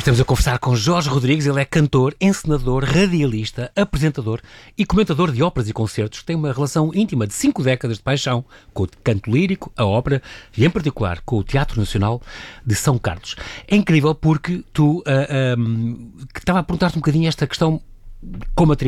Estamos a conversar com Jorge Rodrigues. Ele é cantor, encenador, radialista, apresentador e comentador de óperas e concertos. Tem uma relação íntima de 5 décadas de paixão com o canto lírico, a ópera e, em particular, com o Teatro Nacional de São Carlos. É incrível porque tu... que estava a perguntar-te um bocadinho esta questão como atriz.